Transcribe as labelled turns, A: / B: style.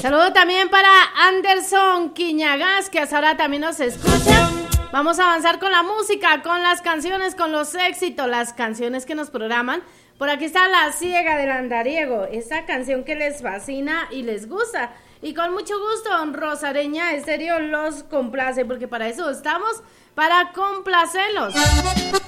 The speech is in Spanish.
A: Saludo también para Anderson Quiñagas, que hasta ahora también nos escucha. Vamos a avanzar con la música, con las canciones, con los éxitos, las canciones que nos programan. Por aquí está La Ciega del Andariego, esa canción que les fascina y les gusta. Y con mucho gusto, Rosareña Estéreo los complace, porque para eso estamos, para complacerlos.